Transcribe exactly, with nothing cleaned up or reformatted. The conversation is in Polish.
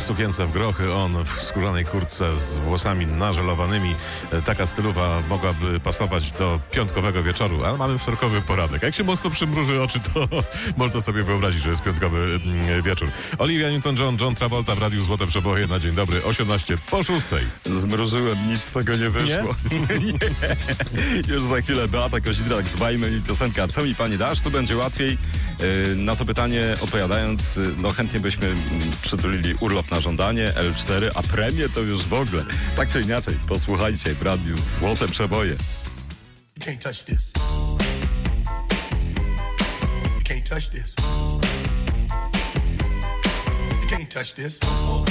sukience w grochy, on w skórzanej kurtce z włosami nażelowanymi. Taka stylowa mogłaby pasować do piątkowego wieczoru, ale mamy wtorkowy poranek. Jak się mocno przymruży oczy, to można sobie wyobrazić, że jest piątkowy wieczór. Olivia Newton-John, John Travolta w Radiu Złote Przeboje na dzień dobry, osiemnaście po szóstej. Zmrużyłem, nic z tego nie wyszło. Nie? nie. Już za chwilę Beata Kozidrak z Bajmy i piosenka Co mi pani dasz? Tu będzie łatwiej. Yy, na to pytanie odpowiadając, no chętnie byśmy przytulili urlop na żądanie, L cztery, a premię to już w ogóle. Tak czy inaczej, posłuchajcie w Radiu Złote Przeboje. You can't touch this. You can't touch this. You can't touch this.